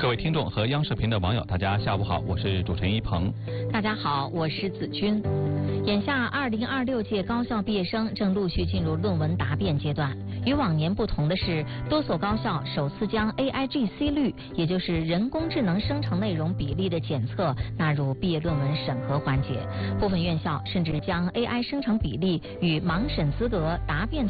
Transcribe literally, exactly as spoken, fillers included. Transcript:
各位听众和央视频的网友，大家下午好，我是主持人一鹏。 大家好，我是子君。眼下二零二六届高校毕业生正陆续进入论文答辩阶段。与往年不同的是，多所高校首次将 A I G C 率，也就是人工智能生成内容比例的检测纳入毕业论文审核环节。部分院校甚至将 A I 生成比例与盲审资格、答辩